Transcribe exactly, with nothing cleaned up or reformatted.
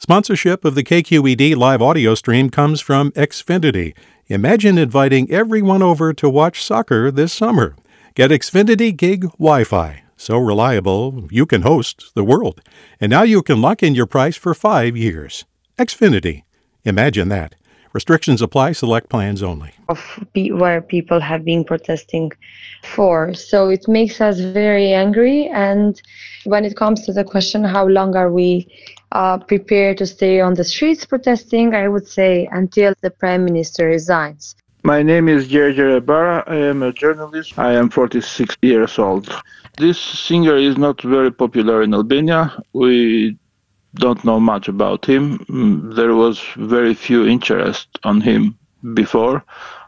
Sponsorship of the K Q E D live audio stream comes from Xfinity. Imagine inviting everyone over to watch soccer this summer. Get Xfinity Gig Wi-Fi. So reliable, you can host the world. And now you can lock in your price for five years. Xfinity. Imagine that. Restrictions apply. Select plans only. Of pe- where people have been protesting for. So it makes us very angry. And when it comes to the question, how long are we uh, prepared to stay on the streets protesting, I would say until the Prime Minister resigns. My name is Gerger Ibarra. I am a journalist. I am forty-six years old. This singer is not very popular in Albania. We don't know much about him. There was very few interest on him before.